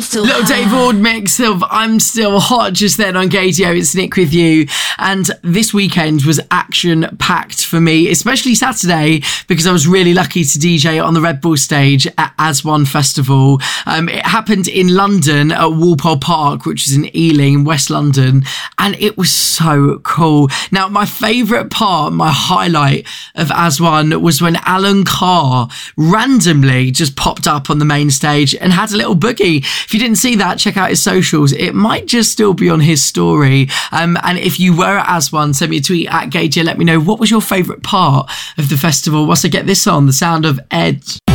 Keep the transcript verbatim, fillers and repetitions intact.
still Little Dave Ward mix of I'm Still Hot just then on Gaydio. It's Nick with you. And this weekend was action-packed for me, especially Saturday, because I was really lucky to D J on the Red Bull stage at As One Festival. Um, it happened in London at Walpole Park, which is in Ealing, West London, and it was so cool. Now, my favourite part, my highlight of As One was when Alan Carr randomly just popped up on the main stage and had a little boogie. If you didn't see that, check out his socials. It might just still be on his story. Um, and if you were at As One, send me a tweet at Gaydio. Let me know what was your favourite part of the festival. Whilst I get this on, the sound of Edge.